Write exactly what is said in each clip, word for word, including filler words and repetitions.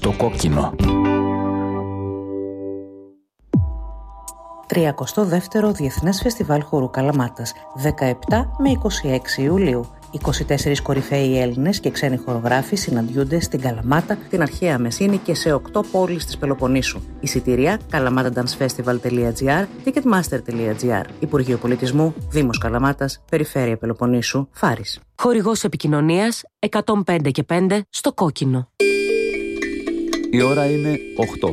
Στο κόκκινο. τριακοστό δεύτερο Διεθνές Φεστιβάλ Χορού Καλαμάτας, δεκαεπτά με είκοσι έξι Ιουλίου. είκοσι τέσσερις κορυφαίοι Έλληνες και ξένοι χορογράφοι συναντιούνται στην Καλαμάτα, την αρχαία Μεσίνη και σε οκτώ πόλεις της Πελοποννήσου. Εισιτήρια καλαμάταντανσφεστιβάλ τελεία τζι άρ, τικετμάστερ τελεία τζι άρ. Υπουργείο Πολιτισμού, Δήμος Καλαμάτας, Περιφέρεια Πελοποννήσου, Φάρης. Χορηγός επικοινωνίας εκατόν πέντε και πέντε στο κόκκινο. Η ώρα είναι οκτώ.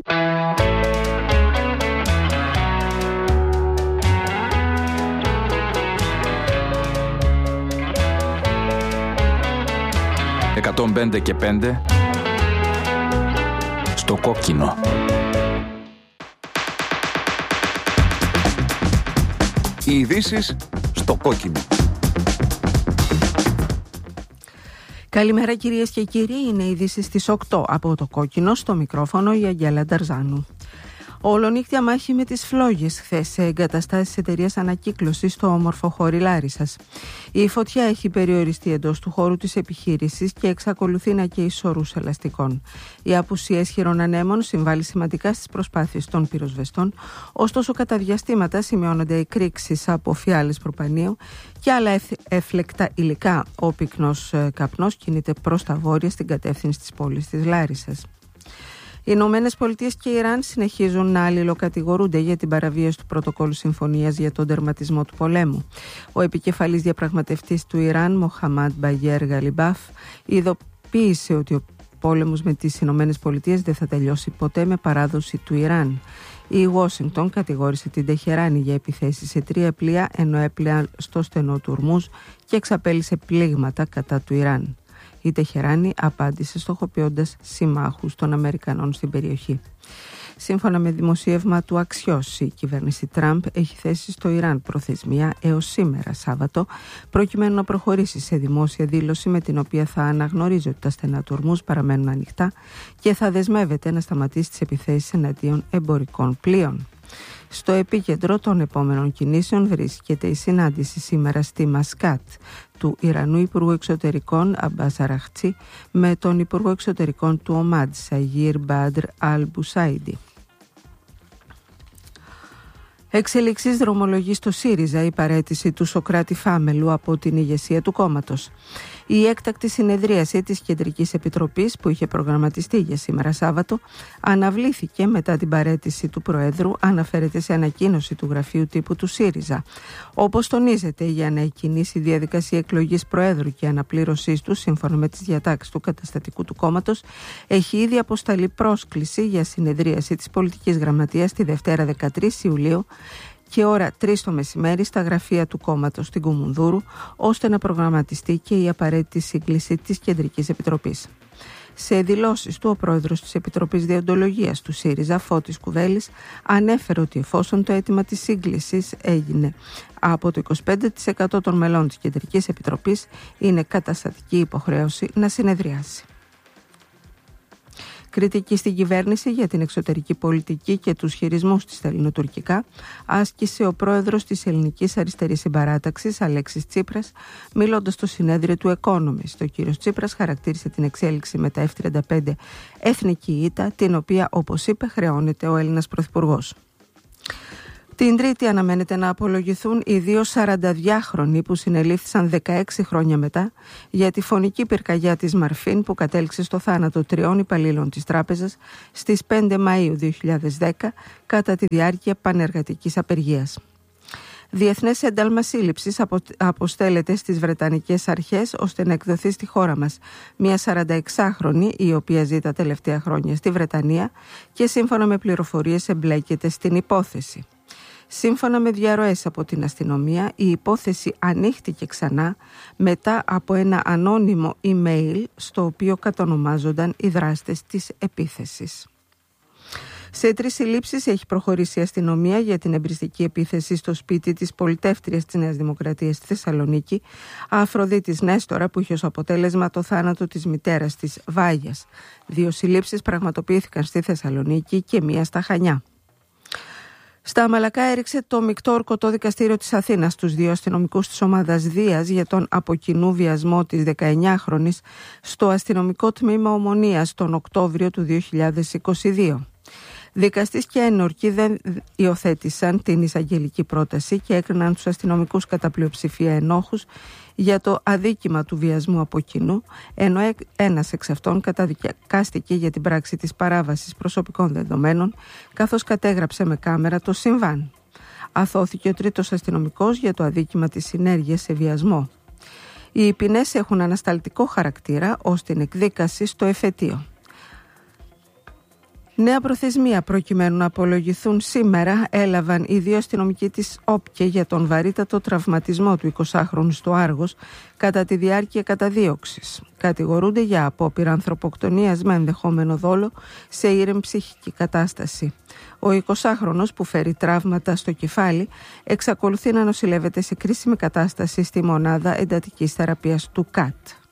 εκατόν πέντε και πέντε στο κόκκινο. Οι ειδήσεις στο κόκκινο. Καλημέρα κυρίες και κύριοι, είναι οι ειδήσεις στις οκτώ από το κόκκινο, στο μικρόφωνο η Αγγέλα Νταρζάνου. Ολονύχτια μάχη με τις φλόγες χθες σε εγκαταστάσεις εταιρείας ανακύκλωσης στο όμορφο χώρι Λάρισσας. Η φωτιά έχει περιοριστεί εντός του χώρου της επιχείρησης και εξακολουθεί να καίει σωρούς ελαστικών. Η απουσία ισχυρών ανέμων συμβάλλει σημαντικά στις προσπάθειες των πυροσβεστών, ωστόσο κατά διαστήματα σημειώνονται εκρήξεις από φιάλες προπανίου και άλλα έφλεκτα υλικά. Ο πυκνός καπνός κινείται προς τα βόρεια στην κατεύθυνση της πόλης της Λάρισσας. Οι Ηνωμένες Πολιτείες και η Ιράν συνεχίζουν να αλληλοκατηγορούνται για την παραβίαση του πρωτοκόλλου συμφωνίας για τον τερματισμό του πολέμου. Ο επικεφαλής διαπραγματευτής του Ιράν, Μοχαμάντ Μπαγέρ Γαλιμπάφ, ειδοποίησε ότι ο πόλεμος με τις Ηνωμένες Πολιτείες δεν θα τελειώσει ποτέ με παράδοση του Ιράν. Η Ουάσιγκτον κατηγόρησε την Τεχεράνη για επιθέσεις σε τρία πλοία, ενώ έπλεαν στο στενό του Ορμούζ και εξαπέλυσε πλήγματα κατά του Ιράν. Η Τεχεράνη απάντησε στοχοποιώντας συμμάχους των Αμερικανών στην περιοχή. Σύμφωνα με δημοσίευμα του Αξιός, η κυβέρνηση Τραμπ έχει θέσει στο Ιράν προθεσμία έως σήμερα Σάββατο, προκειμένου να προχωρήσει σε δημόσια δήλωση με την οποία θα αναγνωρίζει ότι τα στενά του Ορμούζ παραμένουν ανοιχτά και θα δεσμεύεται να σταματήσει τις επιθέσεις εναντίον εμπορικών πλοίων. Στο επίκεντρο των επόμενων κινήσεων βρίσκεται η συνάντηση σήμερα στη Μασκάτ του Ιρανού Υπουργού Εξωτερικών Αμπάς Αραχτσί με τον Υπουργό Εξωτερικών του Ομάντ Σαγίρ Μπάντρ Αλ Μπουσάιντι. Εξελίξεις δρομολογεί στο ΣΥΡΙΖΑ η παραίτηση του Σωκράτη Φάμελου από την ηγεσία του κόμματος. Η έκτακτη συνεδρίαση της Κεντρικής Επιτροπής που είχε προγραμματιστεί για σήμερα Σάββατο αναβλήθηκε μετά την παραίτηση του Προέδρου, αναφέρεται σε ανακοίνωση του γραφείου τύπου του ΣΥΡΙΖΑ. Όπως τονίζεται, για να εκκινήσει η διαδικασία εκλογής Προέδρου και αναπλήρωσής του σύμφωνα με τις διατάξεις του καταστατικού του κόμματος, έχει ήδη αποσταλεί πρόσκληση για συνεδρίαση της Πολιτικής Γραμματείας τη Δευτέρα δεκατρείς Ιουλίου και ώρα τρεις το μεσημέρι στα γραφεία του κόμματος στην Κουμουνδούρου, ώστε να προγραμματιστεί και η απαραίτητη σύγκληση της Κεντρικής Επιτροπής. Σε δηλώσεις του, ο πρόεδρος της Επιτροπής Διοντολογίας του ΣΥΡΙΖΑ, Φώτης Κουβέλης, ανέφερε ότι εφόσον το αίτημα της σύγκλησης έγινε από το είκοσι πέντε τοις εκατό των μελών της Κεντρικής Επιτροπής, είναι καταστατική υποχρέωση να συνεδριάσει. Κριτική στην κυβέρνηση για την εξωτερική πολιτική και τους χειρισμούς της ελληνοτουρκικά άσκησε ο πρόεδρος της Ελληνικής Αριστερής Συμπαράταξης, Αλέξης Τσίπρας, μιλώντας στο συνέδριο του Economist. Ο κύριος Τσίπρας χαρακτήρισε την εξέλιξη με τα εφ τριάντα πέντε εθνική ήττα, την οποία, όπως είπε, χρεώνεται ο Έλληνας πρωθυπουργός. Την Τρίτη αναμένεται να απολογηθούν οι δύο σαρανταδυάχρονοι που συνελήφθησαν δεκαέξι χρόνια μετά για τη φωνική πυρκαγιά της Μαρφίν που κατέληξε στο θάνατο τριών υπαλλήλων της τράπεζας στις πέντε Μαΐου δύο χιλιάδες δέκα κατά τη διάρκεια πανεργατικής απεργίας. Διεθνές ένταλμα σύλληψης αποστέλλεται στις Βρετανικές αρχές ώστε να εκδοθεί στη χώρα μας μια σαρανταεξάχρονη η οποία ζει τα τελευταία χρόνια στη Βρετανία και σύμφωνα με πληροφορίες εμπλέκεται στην υπόθεση. Σύμφωνα με διαρροές από την αστυνομία, η υπόθεση ανοίχτηκε ξανά μετά από ένα ανώνυμο email στο οποίο κατονομάζονταν οι δράστες της επίθεσης. Σε τρεις συλλήψεις έχει προχωρήσει η αστυνομία για την εμπριστική επίθεση στο σπίτι της πολιτεύτριας της Νέας Δημοκρατίας στη Θεσσαλονίκη, Αφροδίτης Νέστορα, που είχε ως αποτέλεσμα το θάνατο της μητέρας της Βάγιας. Δύο συλλήψεις πραγματοποιήθηκαν στη Θεσσαλονίκη και μία στα Χανιά. Στα Μαλακά έριξε το μεικτό ορκωτό δικαστήριο της Αθήνας τους δύο αστυνομικούς της ομάδας Δίας για τον αποκοινού βιασμό της δεκαεννιάχρονης στο αστυνομικό τμήμα Ομονίας τον Οκτώβριο του δύο χιλιάδες είκοσι δύο. Δικαστής και ένορκοι δεν υιοθέτησαν την εισαγγελική πρόταση και έκριναν τους αστυνομικούς κατά πλειοψηφία ενόχους για το αδίκημα του βιασμού από κοινού, ενώ ένας εξ αυτών καταδικάστηκε για την πράξη της παράβασης προσωπικών δεδομένων, καθώς κατέγραψε με κάμερα το συμβάν. Αθώθηκε ο τρίτος αστυνομικός για το αδίκημα της συνέργειας σε βιασμό. Οι ποινές έχουν ανασταλτικό χαρακτήρα ως την εκδίκαση στο εφετείο. Νέα προθεσμία προκειμένου να απολογηθούν σήμερα έλαβαν οι δύο αστυνομικοί της ΟΠΚΕ για τον βαρύτατο τραυματισμό του εικοσάχρονου στο Άργος κατά τη διάρκεια καταδίωξης. Κατηγορούνται για απόπειρα ανθρωποκτονίας με ενδεχόμενο δόλο σε ήρεμη ψυχική κατάσταση. Ο εικοσάχρονος που φέρει τραύματα στο κεφάλι εξακολουθεί να νοσηλεύεται σε κρίσιμη κατάσταση στη μονάδα εντατικής θεραπείας του ΚΑΤ.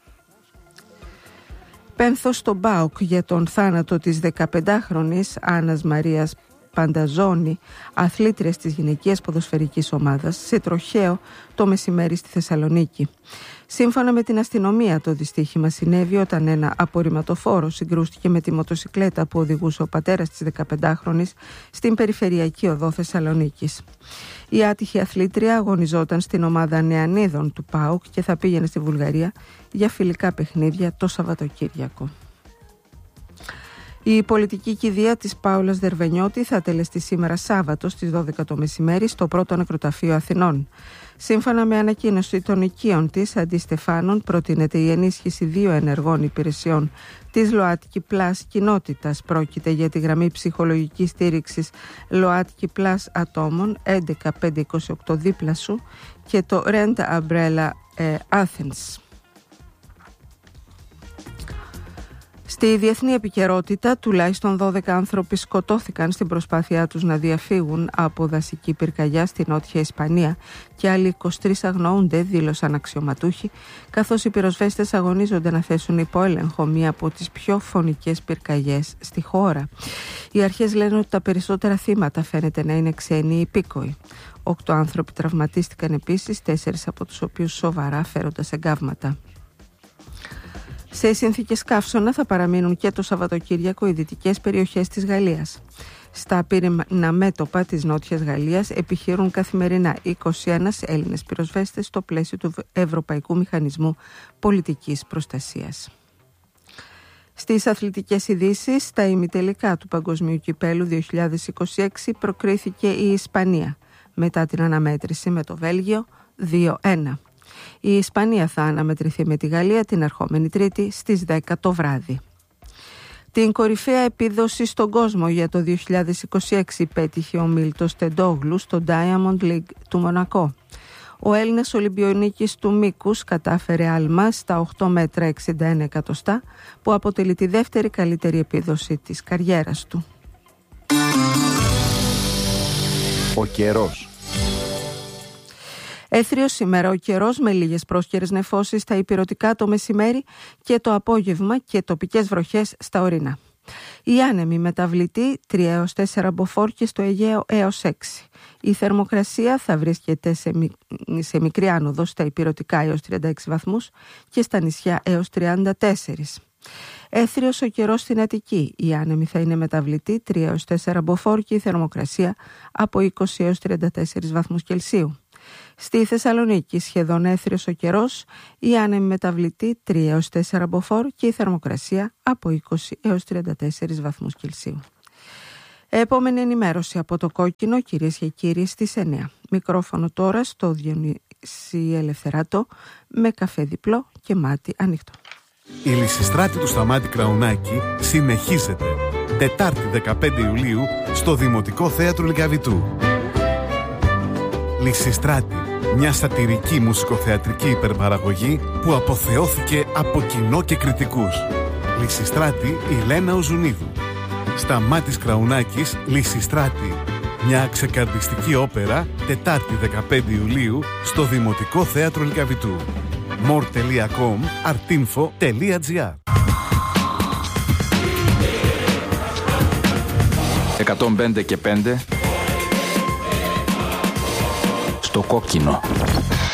Πένθος στον ΠΑΟΚ για τον θάνατο της δεκαπεντάχρονης Άννας Μαρίας Πανταζόνη, αθλήτριας της γυναικείας ποδοσφαιρικής ομάδας, σε τροχαίο το μεσημέρι στη Θεσσαλονίκη. Σύμφωνα με την αστυνομία, το δυστύχημα συνέβη όταν ένα απορριμματοφόρο συγκρούστηκε με τη μοτοσικλέτα που οδηγούσε ο πατέρας της δεκαπεντάχρονης στην περιφερειακή οδό Θεσσαλονίκης. Η άτυχη αθλήτρια αγωνιζόταν στην ομάδα νεανίδων του ΠΑΟΚ και θα πήγαινε στη Βουλγαρία για φιλικά παιχνίδια το Σαββατοκύριακο. Η πολιτική κηδεία της Πάολας Δερβενιώτη θα τελεστεί σήμερα Σάββατο στις δώδεκα το μεσημέρι στο πρώτο νεκροταφείο Αθηνών. Σύμφωνα με ανακοίνωση των οικείων της, αντί Στεφάνων, προτείνεται η ενίσχυση δύο ενεργών υπηρεσιών της ΛΟΑΤΚΙ Plus κοινότητας. Πρόκειται για τη γραμμή ψυχολογικής στήριξης ΛΟΑΤΚΙ Plus ατόμων έντεκα πεντακόσια είκοσι οκτώ δίπλα σου και το Rent Umbrella ε, Athens. Στη διεθνή επικαιρότητα, τουλάχιστον δώδεκα άνθρωποι σκοτώθηκαν στην προσπάθειά τους να διαφύγουν από δασική πυρκαγιά στη Νότια Ισπανία και άλλοι είκοσι τρεις αγνοούνται, δήλωσαν αξιωματούχοι, καθώς οι πυροσβέστες αγωνίζονται να θέσουν υπό έλεγχο μία από τις πιο φωνικές πυρκαγιές στη χώρα. Οι αρχές λένε ότι τα περισσότερα θύματα φαίνεται να είναι ξένοι υπήκοοι. Οκτώ άνθρωποι τραυματίστηκαν επίσης, τέσσερις από τους οποίους σοβαρά φέροντας εγκάβματα. Σε συνθήκες καύσωνα θα παραμείνουν και το Σαββατοκύριακο οι δυτικές περιοχές της Γαλλίας. Στα πύριννα μέτωπα της Νότιας Γαλλίας επιχειρούν καθημερινά είκοσι ένα Έλληνες πυροσβέστες στο πλαίσιο του Ευρωπαϊκού Μηχανισμού Πολιτικής Προστασίας. Στις αθλητικές ειδήσεις, στα ημιτελικά του Παγκοσμίου Κυπέλλου δύο χιλιάδες είκοσι έξι προκρίθηκε η Ισπανία μετά την αναμέτρηση με το Βέλγιο δύο ένα. Η Ισπανία θα αναμετρηθεί με τη Γαλλία την ερχόμενη Τρίτη στις δέκα το βράδυ. Την κορυφαία επίδοση στον κόσμο για το δύο χιλιάδες είκοσι έξι πέτυχε ο Μίλτος Τεντόγλου στο Diamond League του Μονακό. Ο Έλληνας Ολυμπιονίκης του μήκους κατάφερε άλμα στα οκτώ μέτρα εξήντα ένα εκατοστά, που αποτελεί τη δεύτερη καλύτερη επίδοση της καριέρας του. Ο καιρός. Έθριος σήμερα ο καιρός με λίγες πρόσκαιρες νεφώσεις στα ηπειρωτικά το μεσημέρι και το απόγευμα και τοπικές βροχές στα ορεινά. Η άνεμη μεταβλητή τρία έως τέσσερα μποφόρ και στο Αιγαίο έως έξι. Η θερμοκρασία θα βρίσκεται σε, μι... σε μικρή άνοδο στα ηπειρωτικά έως τριάντα έξι βαθμούς και στα νησιά έως τριάντα τέσσερα. Έθριος ο καιρός στην Αττική. Η άνεμη θα είναι μεταβλητή τρία έως τέσσερα μποφόρ και η θερμοκρασία από είκοσι έως τριάντα τέσσερα βαθμούς Κελσίου. Στη Θεσσαλονίκη σχεδόν έθριος ο καιρός, η άνεμη μεταβλητή τρία έως τέσσερα μποφόρ και η θερμοκρασία από είκοσι έως τριάντα τέσσερα βαθμούς Κελσίου. Επόμενη ενημέρωση από το Κόκκινο, κυρίες και κύριοι, στις εννιά. Μικρόφωνο τώρα στο Διονύση Ελευθεράτο με καφέ διπλό και μάτι ανοιχτό. Η Λυσιστράτη του Σταμάτη Κραουνάκη συνεχίζεται. Τετάρτη δεκαπέντε Ιουλίου στο Δημοτικό Θέατρο Λυκαβητού. Λυσιστράτη, μια σατιρική μουσικοθεατρική υπερπαραγωγή που αποθεώθηκε από κοινό και κριτικούς. Λυσιστράτη η Λένα Οζουνίδου. Σταμάτης Κραουνάκης, Λυσιστράτη. Μια ξεκαρδιστική όπερα, Τετάρτη δεκαπέντε Ιουλίου στο Δημοτικό Θέατρο Λυκαβητού. more τελεία com, artinfo τελεία gr. εκατόν πέντε και πέντε Το κόκκινο.